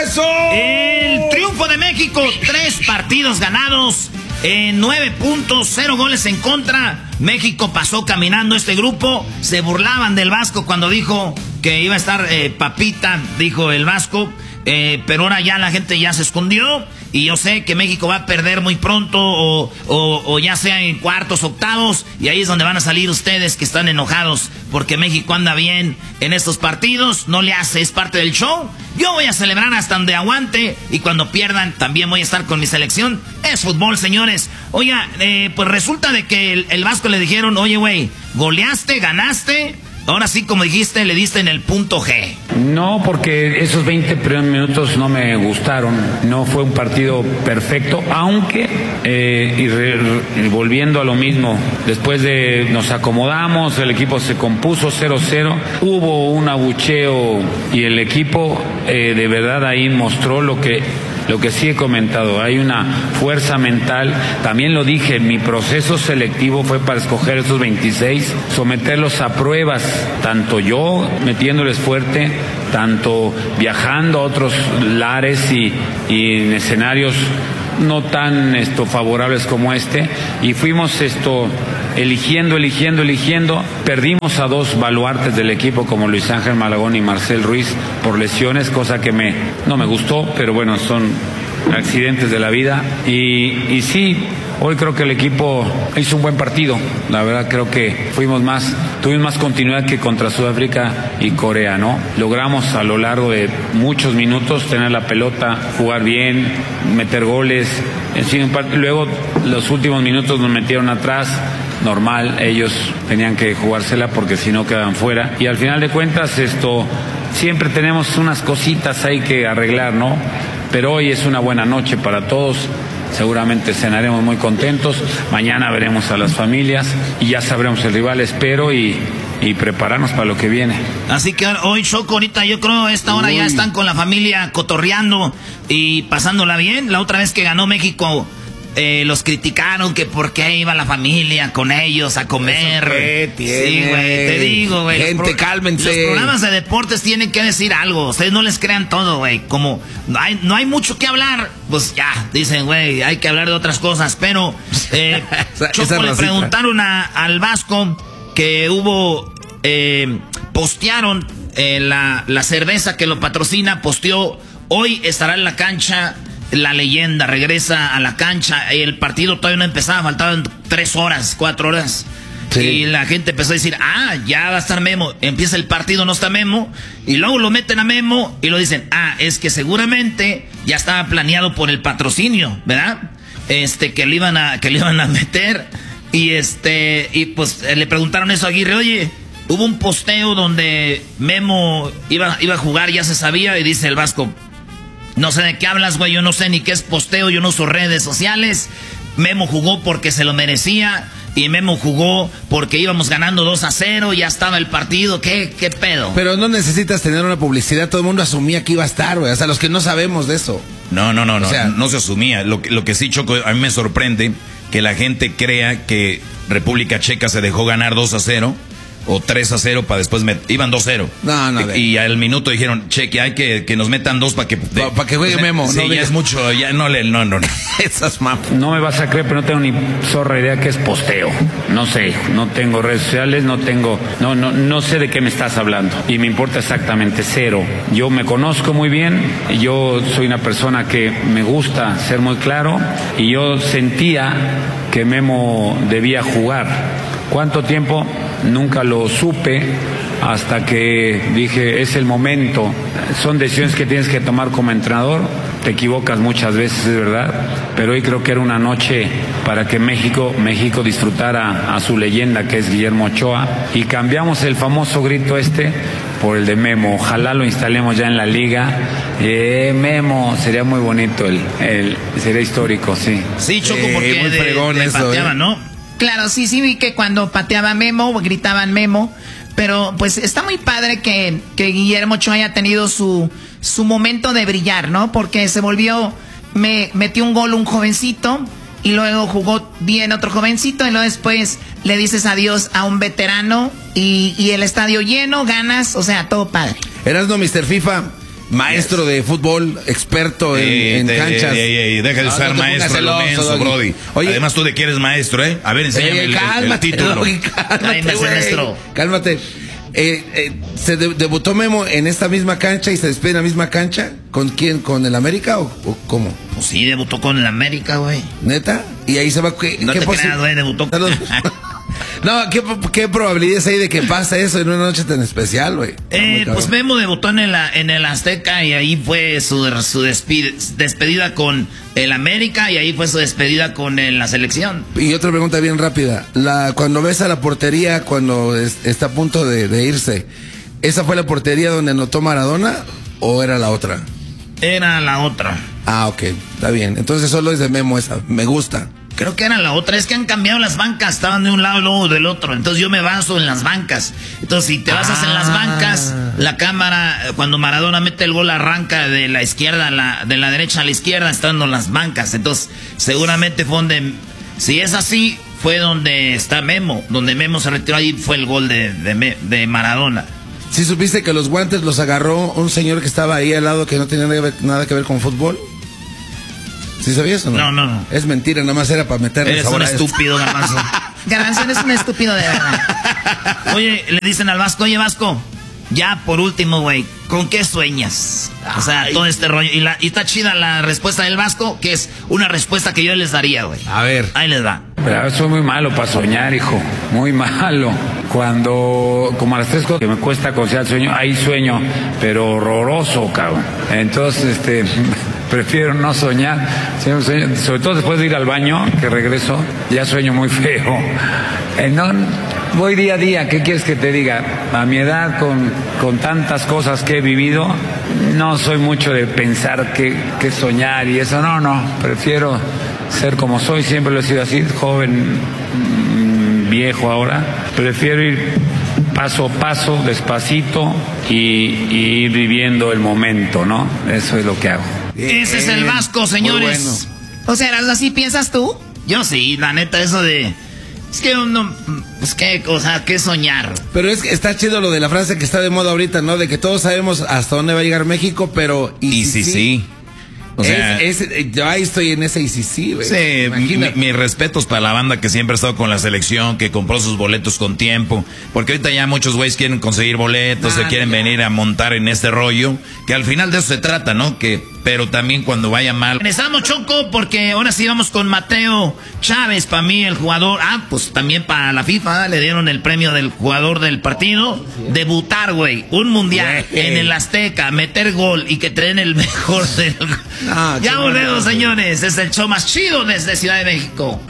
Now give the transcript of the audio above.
¡Eso! El triunfo de México, 3 partidos ganados, 9 puntos, 0 goles en contra. México pasó caminando este grupo. Se burlaban del Vasco cuando dijo que iba a estar papita, dijo el Vasco. Pero ahora ya la gente ya se escondió. Y yo sé que México va a perder muy pronto o ya sea en cuartos, octavos. Y ahí es donde van a salir ustedes que están enojados porque México anda bien en estos partidos. No le hace, es parte del show. Yo voy a celebrar hasta donde aguante. Y cuando pierdan también voy a estar con mi selección. Es fútbol, señores. Oiga, pues resulta de que el Vasco le dijeron: oye, güey, goleaste, ganaste. Ahora sí, como dijiste, le diste en el punto G. No, porque esos 20 primeros minutos no me gustaron. No fue un partido perfecto, aunque, volviendo a lo mismo, después de nos acomodamos, el equipo se compuso 0-0, hubo un abucheo y el equipo de verdad ahí mostró lo que sí he comentado, hay una fuerza mental. También lo dije, mi proceso selectivo fue para escoger esos 26, someterlos a pruebas, tanto yo metiéndoles fuerte, tanto viajando a otros lares y en escenarios no tan favorables como este, y fuimos eligiendo. Perdimos a 2 baluartes del equipo como Luis Ángel Malagón y Marcel Ruiz por lesiones, cosa que no me gustó, pero bueno, son accidentes de la vida. Y sí, hoy creo que el equipo hizo un buen partido. La verdad creo que tuvimos más continuidad que contra Sudáfrica y Corea, ¿no? Logramos a lo largo de muchos minutos tener la pelota, jugar bien, meter goles. En fin, luego los últimos minutos nos metieron atrás. Normal, ellos tenían que jugársela porque si no quedaban fuera. Y al final de cuentas siempre tenemos unas cositas ahí que arreglar, ¿no? Pero hoy es una buena noche para todos. Seguramente cenaremos muy contentos. Mañana veremos a las familias y ya sabremos el rival, espero, y prepararnos para lo que viene. Así que hoy, Choco, ahorita yo creo a esta hora ya están con la familia cotorreando y pasándola bien. La otra vez que ganó México, los criticaron que por qué iba la familia con ellos a comer. ¿Qué tiene? Sí, güey, te digo, güey. Gente, cálmense. Los programas de deportes tienen que decir algo. Ustedes no les crean todo, güey. Como no hay mucho que hablar, pues ya, dicen, güey, hay que hablar de otras cosas. Pero Choco, le preguntaron al Vasco que postearon la cerveza que lo patrocina, posteó: hoy estará en la cancha la leyenda, regresa a la cancha. El partido todavía no empezaba, faltaban 3 horas, 4 horas. Sí. Y la gente empezó a decir: ya va a estar Memo. Empieza el partido, no está Memo. Y luego lo meten a Memo y lo dicen: es que seguramente ya estaba planeado por el patrocinio, ¿verdad? Que le iban a meter. Y pues le preguntaron eso a Aguirre: oye, hubo un posteo donde Memo iba a jugar, ya se sabía. Y dice el Vasco: no sé de qué hablas, güey, yo no sé ni qué es posteo, yo no uso redes sociales. Memo jugó porque se lo merecía y Memo jugó porque íbamos ganando 2-0, ya estaba el partido. ¿Qué pedo? Pero no necesitas tener una publicidad, todo el mundo asumía que iba a estar, güey, hasta los que no sabemos de eso. No, o sea, no se asumía. Lo que sí, Choco, a mí me sorprende que la gente crea que República Checa se dejó ganar 2-0 o 3-0 para después iban 2-0. No. Y al minuto dijeron: che, hay que nos metan 2 para que juegue Memo. Sí, ya es mucho, ya no. Esas mapas. No me vas a creer, pero no tengo ni zorra idea qué es posteo. No sé, no tengo redes sociales, no sé de qué me estás hablando. Y me importa exactamente 0. Yo me conozco muy bien, yo soy una persona que me gusta ser muy claro, y yo sentía que Memo debía jugar. ¿Cuánto tiempo? Nunca lo supe hasta que dije: es el momento. Son decisiones que tienes que tomar como entrenador. Te equivocas muchas veces, es verdad, pero hoy creo que era una noche para que México disfrutara a su leyenda, que es Guillermo Ochoa, y cambiamos el famoso grito por el de Memo. Ojalá lo instalemos ya en la liga. Memo, sería muy bonito, sería histórico, sí. Sí, Choco, porque muy fregón eso, pateaba, ¿no? Claro, sí vi que cuando pateaba Memo, gritaban Memo, pero pues está muy padre que Guillermo Ochoa haya tenido su momento de brillar, ¿no? Porque metió un gol un jovencito, y luego jugó bien otro jovencito, y luego después le dices adiós a un veterano, y el estadio lleno, ganas, o sea, todo padre. Erasno, Mr. FIFA, maestro de fútbol, experto en canchas. Deja de usar maestro, lo menso, Brody. Oye, además tú de que eres maestro, A ver, enséñame el título. Cálmate. ¿Se debutó Memo en esta misma cancha y se despide en la misma cancha? ¿Con quién? ¿Con el América o cómo? Pues sí, debutó con el América, güey. ¿Neta? Y ahí se va... No te creas, güey, debutó con... No, ¿qué probabilidades hay de que pase eso en una noche tan especial, güey? Pues Memo debutó en el Azteca y ahí fue su despedida con el América y ahí fue su despedida con la selección. Y otra pregunta bien rápida. Cuando ves a la portería, cuando está a punto de irse, ¿esa fue la portería donde anotó Maradona o era la otra? Era la otra. Ah, ok, está bien. Entonces solo es de Memo esa, me gusta. Creo que era la otra, es que han cambiado las bancas, estaban de un lado y luego del otro, entonces yo me baso en las bancas. Entonces si te basas en las bancas, la cámara, cuando Maradona mete el gol arranca de la izquierda, de la derecha a la izquierda, estando en las bancas. Entonces seguramente fue donde, si es así, fue donde está Memo, donde Memo se retiró, ahí fue el gol de Maradona. ¿Sí supiste que los guantes los agarró un señor que estaba ahí al lado que no tenía nada que ver con fútbol? ¿Sí sabías o no? No. Es mentira, nada más era para meterle eres sabor un estúpido, Garbanzo. Garbanzo, eres un estúpido de verdad. Oye, le dicen al Vasco, oye, Vasco, ya por último, güey, ¿con qué sueñas? O sea, todo este rollo. Y está chida la respuesta del Vasco, que es una respuesta que yo les daría, güey. A ver. Ahí les va. Pero soy muy malo para soñar, hijo. Muy malo. Cuando, como a las 3 cosas que me cuesta conciliar el sueño, ahí sueño, pero horroroso, cabrón. Entonces, prefiero no soñar. Siempre sueño, sobre todo después de ir al baño, que regreso, ya sueño muy feo. Voy día a día, ¿qué quieres que te diga? A mi edad, con tantas cosas que he vivido, no soy mucho de pensar que soñar y eso. No, prefiero ser como soy, siempre lo he sido así, joven, viejo ahora. Prefiero ir paso a paso, despacito y ir viviendo el momento, ¿no? Eso es lo que hago. Ese es el Vasco, señores. Bueno. O sea, ¿así piensas tú? Yo sí, la neta, eso de... Es que uno, pues qué cosa, qué soñar. Pero es que está chido lo de la frase que está de moda ahorita, ¿no? De que todos sabemos hasta dónde va a llegar México, pero... Y sí. O sea, yo ahí estoy en ese sí, güey. Sí, mis respetos para la banda que siempre ha estado con la selección, que compró sus boletos con tiempo. Porque ahorita ya muchos güeyes quieren conseguir boletos, se quieren venir a montar en este rollo. Que al final de eso se trata, ¿no? Pero también cuando vaya mal. Regresamos, Choco, porque ahora sí vamos con Mateo Chávez, para mí el jugador. Pues también para la FIFA le dieron el premio del jugador del partido. Debutar, güey, un mundial en el Azteca, meter gol y que traen el mejor del... Ya volvemos, señores, es el show más chido desde Ciudad de México.